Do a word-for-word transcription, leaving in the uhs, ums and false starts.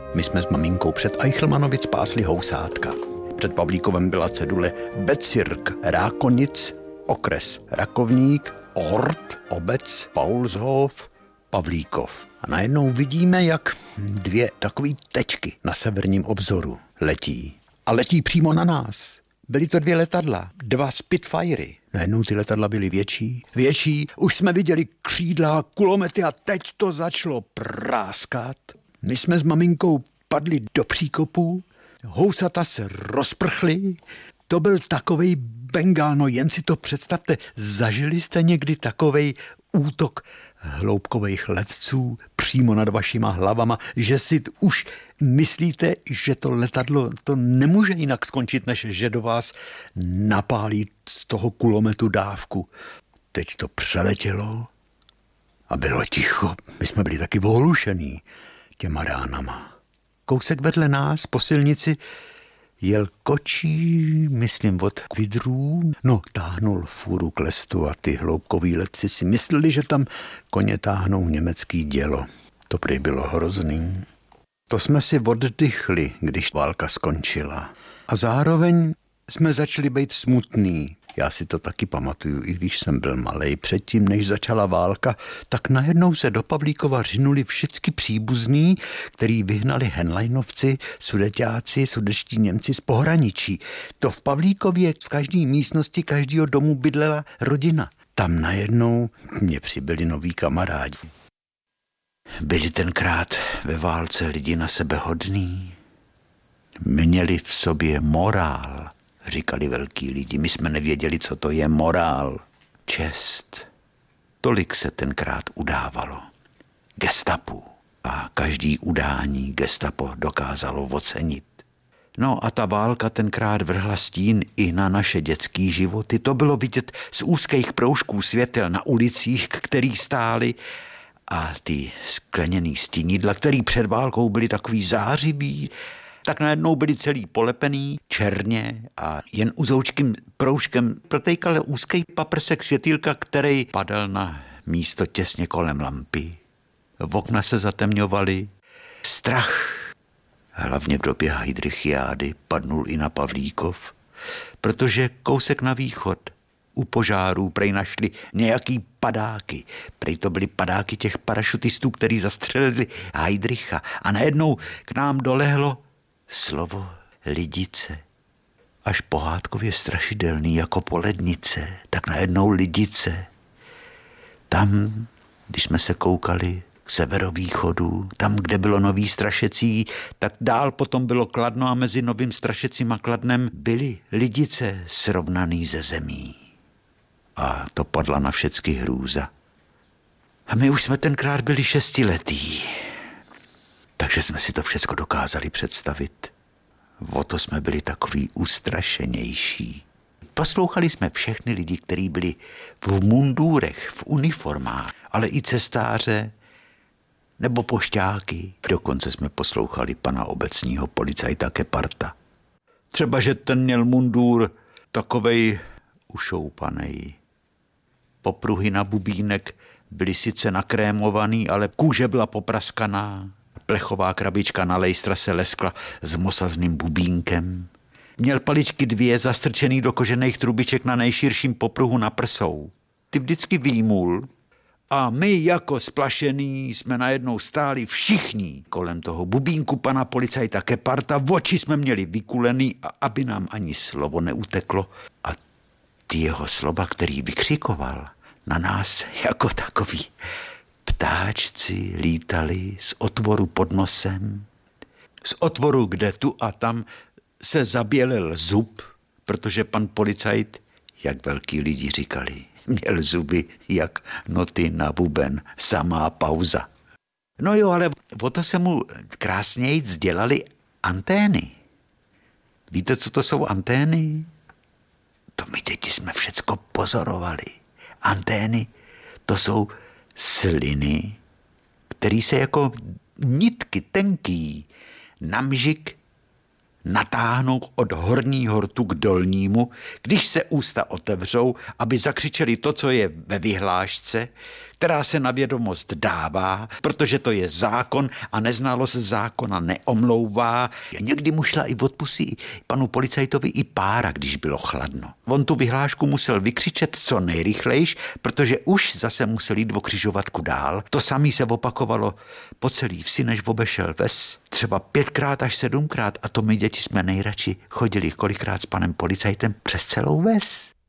My jsme s maminkou před Eichelmanovic pásli housátka. Před Pavlíkovem byla cedule Bezirk Rákonic, okres Rakovník, Ort, obec Paulshof, Pavlíkov. A najednou vidíme, jak dvě takové tečky na severním obzoru letí. A letí přímo na nás. Byly to dvě letadla, dva Spitfirey. Najednou ty letadla byly větší, větší. Už jsme viděli křídla, kulomety a teď to začalo práskat. My jsme s maminkou padli do příkopu, housata se rozprchly. To byl takovej Bengál, no jen si to představte. Zažili jste někdy takovej útok hloubkových letců přímo nad vašima hlavama, že si už myslíte, že to letadlo to nemůže jinak skončit, než že do vás napálí z toho kulometu dávku. Teď to přeletělo a bylo ticho. My jsme byli taky ohlušený těma ránama. Kousek vedle nás po silnici jel kočí, myslím, od Kvidrů. No, táhnul fůru k lestu a ty hloubkoví letci si mysleli, že tam koně táhnou německý dělo. To prý bylo hrozný. To jsme si oddychli, když válka skončila. A zároveň jsme začali být smutný. Já si to taky pamatuju, i když jsem byl malej. Předtím, než začala válka, tak najednou se do Pavlíkova řinuli všichni příbuzní, který vyhnali Henleinovci, Sudeťáci, sudečtí Němci z pohraničí. To v Pavlíkově v každé místnosti každého domu bydlela rodina. Tam najednou mě přibyli noví kamarádi. Byli tenkrát ve válce lidi na sebe hodný. Měli v sobě morál, říkali velký lidi. My jsme nevěděli, co to je morál. Čest. Tolik se tenkrát udávalo. Gestapu. A každý udání gestapo dokázalo ocenit. No a ta válka tenkrát vrhla stín i na naše dětský životy. To bylo vidět z úzkých proužků světel na ulicích, který stály, a ty skleněný stínidla, který před válkou byly takový zářivý, tak najednou byli celý polepený, černě a jen uzoučkým proužkem protejkal úzký paprsek světýlka, který padal na místo těsně kolem lampy. V okna se zatemňovaly. Strach, hlavně v době Heydrichiády, padnul i na Pavlíkov, protože kousek na východ u požárů prej našli nějaký padáky. Prej to byly padáky těch parašutistů, kteří zastřelili Heydricha. A najednou k nám dolehlo slovo lidice. Až pohádkově strašidelný jako polednice, tak najednou lidice. Tam, když jsme se koukali k severovýchodu, tam, kde bylo Nový Strašecí, tak dál potom bylo Kladno a mezi Novým Strašecím a Kladnem byly lidice srovnaný ze zemí. A to padla na všecky hrůza. A my už jsme tenkrát byli šestiletí, takže jsme si to všecko dokázali představit. O to jsme byli takový ustrašenější. Poslouchali jsme všechny lidi, kteří byli v mundurech, v uniformách, ale i cestáře nebo pošťáky. Dokonce jsme poslouchali pana obecního policajta Keparta. Třeba, že ten měl mundur takovej ušoupanej. Popruhy na bubínek byly sice nakrémovaný, ale kůže byla popraskaná. Plechová krabička na lejstra se leskla s mosazným bubínkem. Měl paličky dvě zastrčený do kožených trubiček na nejširším popruhu na prsou. Ty vždycky výmul a my jako splašený jsme najednou stáli všichni kolem toho bubínku pana policajta Keparta. Oči jsme měli vykulený, a aby nám ani slovo neuteklo. A ty jeho slova, který vykřikoval, na nás jako takový ptáčci lítali z otvoru pod nosem, z otvoru, kde tu a tam se zabělil zub, protože pan policajt, jak velký lidi říkali, měl zuby jak noty na buben, samá pauza. No jo, ale o to se mu krásněji dělaly antény. Víte, co to jsou antény? To my děti jsme všecko pozorovali. Antény, to jsou sliny, který se jako nitky tenký na mžik natáhnou od horního rtu k dolnímu, když se ústa otevřou, aby zakřičeli to, co je ve vyhlášce, která se na vědomost dává, protože to je zákon a neznalost zákona neomlouvá. Někdy mu šla i od pusy panu policajtovi i pára, když bylo chladno. On tu vyhlášku musel vykřičet co nejrychlejš, protože už zase musel jít o křižovatku dál. To samé se opakovalo po celý vsi, než obešel ves. Třeba pětkrát až sedmkrát a to my děti jsme nejradši chodili kolikrát s panem policajtem přes celou ves.